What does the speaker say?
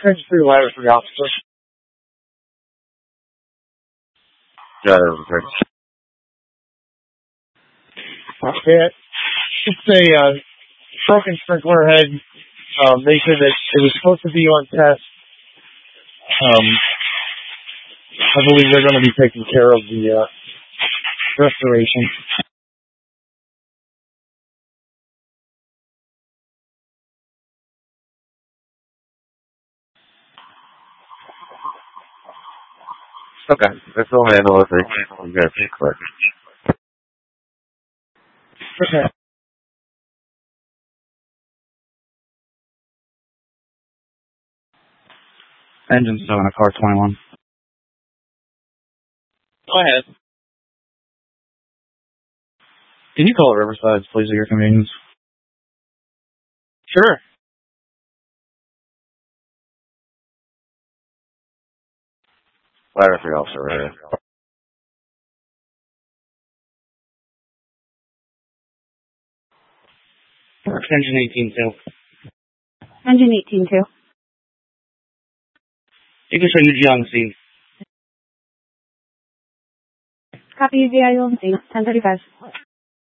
Trench 3 ladder for the officer. Yeah, that was great. Okay. It's a broken sprinkler head. They said that it was supposed to be on test. I believe they're going to be taking care of the restoration. Okay, that's all I know. You guys are correct. Okay. Engine 7 at car 21. Go ahead. Can you call it Riverside, please, at your convenience? Sure. Ladder 3 officer, right? Engine 18-2. Engine 18-2. You can show UG on the scene. Copy UGI on the scene. 1035.